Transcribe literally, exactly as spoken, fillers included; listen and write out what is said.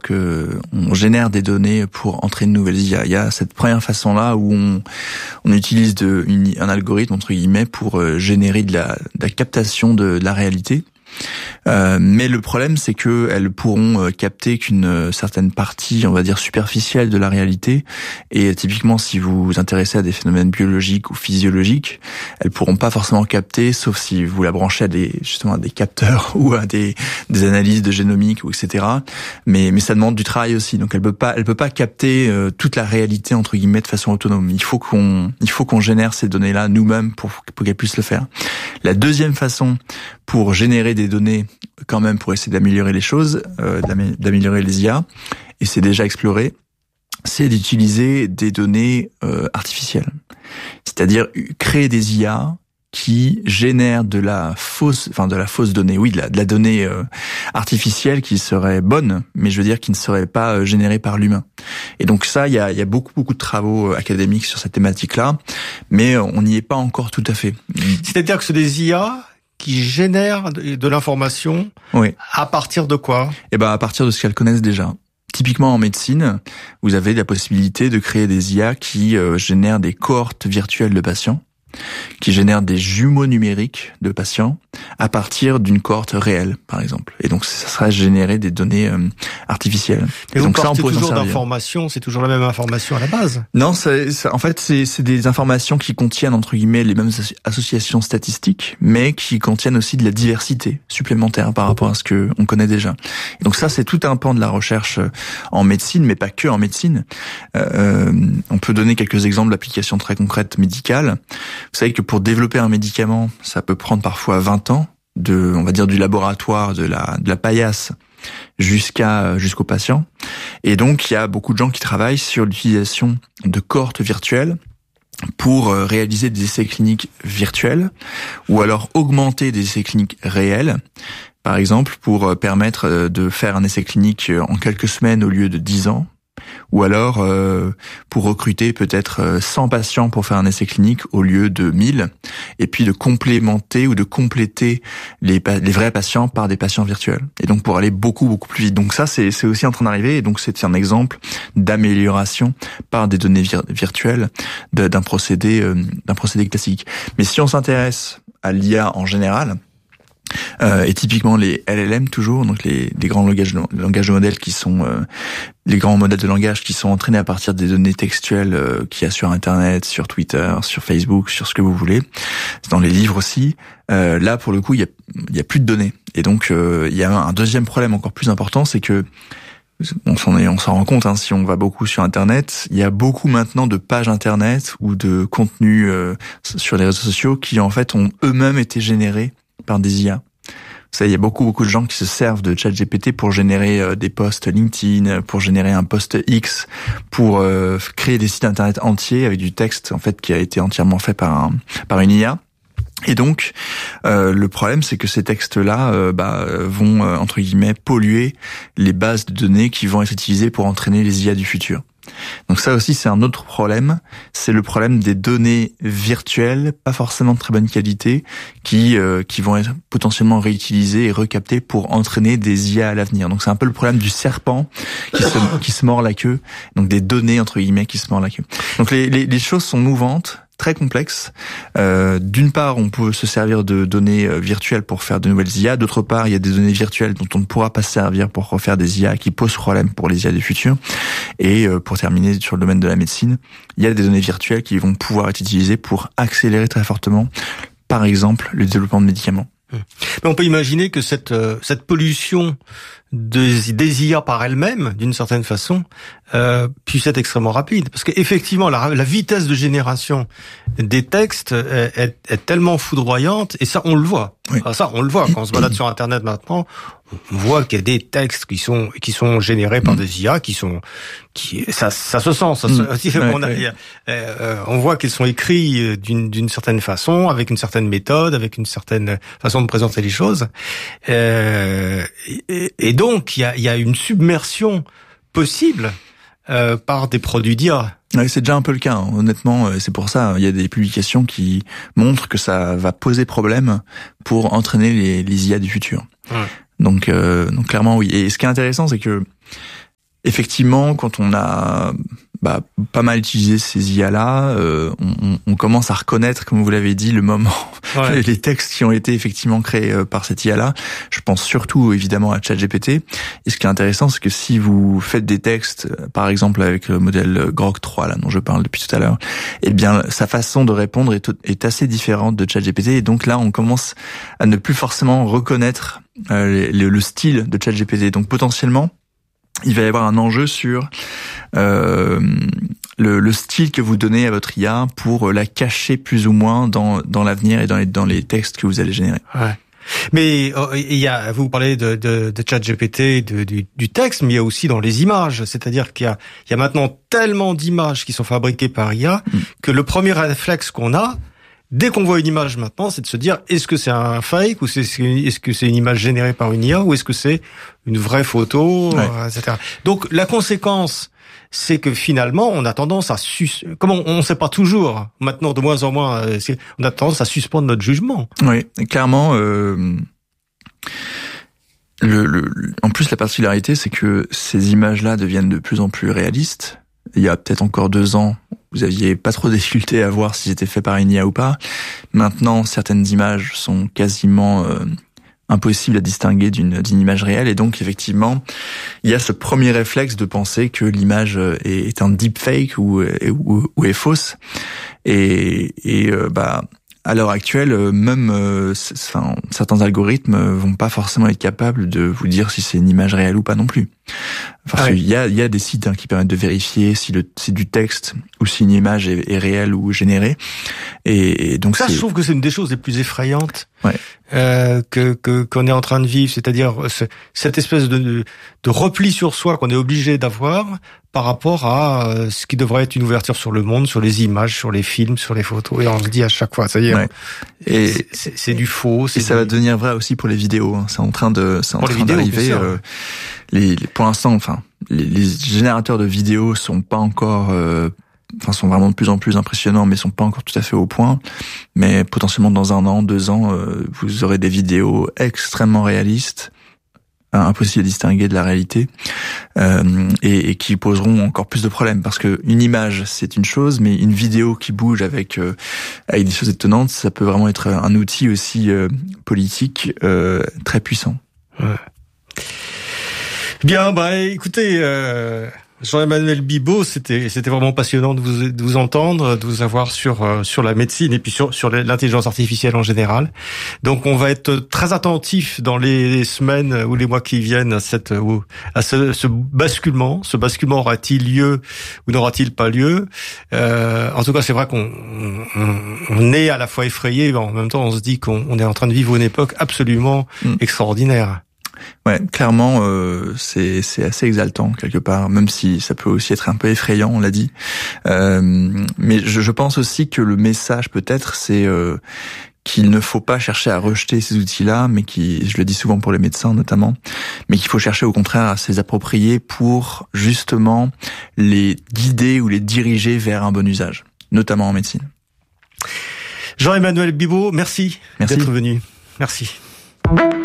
que on génère des données pour entraîner de nouvelles I A. Il y a cette première façon-là où on, on utilise de, une, un algorithme entre guillemets pour euh, générer de la, de la captation de, de la réalité. Euh, mais le problème, c'est que elles pourront euh, capter qu'une euh, certaine partie, on va dire superficielle de la réalité. Et euh, typiquement, si vous vous intéressez à des phénomènes biologiques ou physiologiques, elles pourront pas forcément capter, sauf si vous la branchez à des justement à des capteurs ou à des des analyses de génomique ou et cetera. Mais mais ça demande du travail aussi. Donc elle peut pas elle peut pas capter euh, toute la réalité entre guillemets de façon autonome. Il faut qu'on il faut qu'on génère ces données-là nous-mêmes pour pour qu'elles puissent le faire. La deuxième façon pour générer des données quand même pour essayer d'améliorer les choses, euh, d'améliorer les I A, et c'est déjà exploré, c'est d'utiliser des données euh, artificielles. C'est-à-dire créer des I A qui génèrent de la fausse, enfin de la fausse donnée, oui, de la, de la donnée euh, artificielle qui serait bonne, mais je veux dire qui ne serait pas euh, générée par l'humain. Et donc ça, il y a, il y a beaucoup beaucoup de travaux académiques sur cette thématique-là, mais on n'y est pas encore tout à fait. C'est-à-dire que c'est des I A qui génèrent de l'information, oui. À partir de quoi? Eh ben, à partir de ce qu'elles connaissent déjà. Typiquement en médecine, vous avez la possibilité de créer des I A qui euh, génèrent des cohortes virtuelles de patients, qui génèrent des jumeaux numériques de patients à partir d'une cohorte réelle, par exemple. Et donc, ça sera générer des données euh, artificielles. Et, et donc, ça, on peut toujours d'informations, c'est toujours la même information à la base? Non, ça, ça, en fait, c'est, c'est des informations qui contiennent, entre guillemets, les mêmes associations statistiques, mais qui contiennent aussi de la diversité supplémentaire par rapport à ce que on connaît déjà. Et donc ça, c'est tout un pan de la recherche en médecine, mais pas que en médecine. Euh, on peut donner quelques exemples d'applications très concrètes médicales. Vous savez que pour développer un médicament, ça peut prendre parfois vingt ans, de, on va dire du laboratoire, de la, de la paillasse jusqu'à jusqu'au patient. Et donc il y a beaucoup de gens qui travaillent sur l'utilisation de cohortes virtuelles pour réaliser des essais cliniques virtuels, ou alors augmenter des essais cliniques réels. Par exemple, pour permettre de faire un essai clinique en quelques semaines au lieu de dix ans. Ou alors euh, pour recruter peut-être cent patients pour faire un essai clinique au lieu de mille, et puis de complémenter ou de compléter les, les vrais patients par des patients virtuels. Et donc pour aller beaucoup beaucoup plus vite. Donc ça c'est, c'est aussi en train d'arriver, et donc c'est un exemple d'amélioration par des données vir- virtuelles de, d'un procédé euh, d'un procédé classique. Mais si on s'intéresse à l'I A en général, Euh, et typiquement les L L M toujours, donc les, les grands langages de, langages de modèles qui sont euh, les grands modèles de langage qui sont entraînés à partir des données textuelles euh, qu'il y a sur Internet, sur Twitter, sur Facebook, sur ce que vous voulez, dans les livres aussi. Euh, là pour le coup il y a il y a plus de données, et donc euh, il y a un deuxième problème encore plus important, c'est que on s'en est, on s'en rend compte hein, si on va beaucoup sur Internet, il y a beaucoup maintenant de pages Internet ou de contenus euh, sur les réseaux sociaux qui en fait ont eux-mêmes été générés par des I A. Vous savez, il y a beaucoup beaucoup de gens qui se servent de ChatGPT pour générer euh, des posts LinkedIn, pour générer un post X, pour euh, créer des sites internet entiers avec du texte en fait qui a été entièrement fait par un, par une I A. Et donc, euh, le problème, c'est que ces textes-là euh, bah, vont euh, entre guillemets polluer les bases de données qui vont être utilisées pour entraîner les I A du futur. Donc ça aussi, c'est un autre problème. C'est le problème des données virtuelles, pas forcément de très bonne qualité, qui euh, qui vont être potentiellement réutilisées et recaptées pour entraîner des I A à l'avenir. Donc c'est un peu le problème du serpent qui se, qui se mord la queue. Donc des données entre guillemets qui se mordent la queue. Donc les, les, les choses sont mouvantes, très complexes. Euh, d'une part, on peut se servir de données virtuelles pour faire de nouvelles I A. D'autre part, il y a des données virtuelles dont on ne pourra pas se servir pour refaire des I A qui posent problème pour les I A du futur. Et euh, pour terminer sur le domaine de la médecine, il y a des données virtuelles qui vont pouvoir être utilisées pour accélérer très fortement, par exemple, le développement de médicaments. Mais on peut imaginer que cette euh, cette pollution des, des I A par elle-même, d'une certaine façon, euh, puisse être extrêmement rapide, parce qu'effectivement la, la vitesse de génération des textes est, est, est tellement foudroyante, et ça on le voit. Oui. Alors ça on le voit quand on se balade sur Internet maintenant. On voit qu'il y a des textes qui sont qui sont générés par mmh. des I A qui sont qui ça ça se sent ça mmh. se, on, a, ouais. euh, on voit qu'ils sont écrits d'une d'une certaine façon, avec une certaine méthode, avec une certaine façon de présenter les choses, euh, et, et donc il y a il y a une submersion possible euh, par des produits d'I A. Oui, c'est déjà un peu le cas, hein. Honnêtement, c'est pour ça, il y a des publications qui montrent que ça va poser problème pour entraîner les, les I A du futur. Ouais. Donc, euh, donc clairement oui. Et ce qui est intéressant, c'est que Effectivement, quand on a bah, pas mal utilisé ces I A-là, euh, on, on commence à reconnaître, comme vous l'avez dit, le moment, ouais. les textes qui ont été effectivement créés par cette I A-là. Je pense surtout évidemment à ChatGPT. Et ce qui est intéressant, c'est que si vous faites des textes, par exemple avec le modèle Grok trois, là dont je parle depuis tout à l'heure, eh bien sa façon de répondre est, est assez différente de ChatGPT. Et donc là, on commence à ne plus forcément reconnaître euh, le, le style de ChatGPT. Donc potentiellement, il va y avoir un enjeu sur euh, le, le style que vous donnez à votre I A pour la cacher plus ou moins dans, dans l'avenir et dans les, dans les textes que vous allez générer. Ouais. Mais il y a, vous parlez de, de, de ChatGPT, de, du, du texte, mais il y a aussi dans les images. C'est-à-dire qu'il y a, il y a maintenant tellement d'images qui sont fabriquées par I A mmh. que le premier réflexe qu'on a, dès qu'on voit une image maintenant, c'est de se dire est-ce que c'est un fake ou c'est est-ce que c'est une image générée par une I A ou est-ce que c'est une vraie photo, ouais. euh, et cetera. Donc la conséquence, c'est que finalement, on a tendance à sus. Comme on ne sait pas toujours maintenant, de moins en moins, euh, on a tendance à suspendre notre jugement. Oui, clairement. Euh... Le, le, en plus, la particularité, c'est que ces images-là deviennent de plus en plus réalistes. Il y a peut-être encore deux ans, vous aviez pas trop de difficulté à voir si c'était fait par une I A ou pas. Maintenant, certaines images sont quasiment euh, impossibles à distinguer d'une, d'une image réelle. Et donc, effectivement, il y a ce premier réflexe de penser que l'image est, est un deepfake ou, ou, ou est fausse. Et, et euh, bah, à l'heure actuelle, même euh, enfin, certains algorithmes vont pas forcément être capables de vous dire si c'est une image réelle ou pas non plus. Parce ah oui. qu'il y a, il y a des sites hein, qui permettent de vérifier si le si du texte ou si une image est, est réelle ou générée. Et, et donc ça, c'est... je trouve que c'est une des choses les plus effrayantes ouais. euh, que, que qu'on est en train de vivre, c'est-à-dire ce, cette espèce de, de de repli sur soi qu'on est obligé d'avoir par rapport à euh, ce qui devrait être une ouverture sur le monde, sur les images, sur les films, sur les photos. Et on se dit à chaque fois, ça y est, ouais. et c'est, c'est, c'est du faux. C'est et ça du... va devenir vrai aussi pour les vidéos. Hein. C'est en train de, c'est en pour train les vidéos, d'arriver. Euh, les, les, pour l'instant, enfin, les, les générateurs de vidéos sont pas encore, euh, enfin, sont vraiment de plus en plus impressionnants, mais sont pas encore tout à fait au point. Mais potentiellement dans un an, deux ans, euh, vous aurez des vidéos extrêmement réalistes, impossible à distinguer de la réalité, euh, et, et qui poseront encore plus de problèmes, parce que une image c'est une chose, mais une vidéo qui bouge avec euh, avec des choses étonnantes, ça peut vraiment être un outil aussi euh, politique euh, très puissant. Ouais. Bien, bah écoutez, euh, Jean-Emmanuel Bibeau, c'était c'était vraiment passionnant de vous de vous entendre, de vous avoir sur euh, sur la médecine et puis sur sur l'intelligence artificielle en général. Donc on va être très attentif dans les semaines ou les mois qui viennent à cette à ce, ce basculement. Ce basculement aura-t-il lieu ou n'aura-t-il pas lieu? Euh, en tout cas, c'est vrai qu'on on, on est à la fois effrayé, mais en même temps on se dit qu'on on est en train de vivre une époque absolument mmh. extraordinaire. Ouais, clairement, euh, c'est c'est assez exaltant quelque part, même si ça peut aussi être un peu effrayant, on l'a dit. Euh, mais je, je pense aussi que le message peut-être, c'est euh, qu'il ne faut pas chercher à rejeter ces outils-là, mais qui, je le dis souvent pour les médecins notamment, mais qu'il faut chercher au contraire à se les approprier pour justement les guider ou les diriger vers un bon usage, notamment en médecine. Jean-Emmanuel Bibeau, merci, merci. d'être venu. Merci.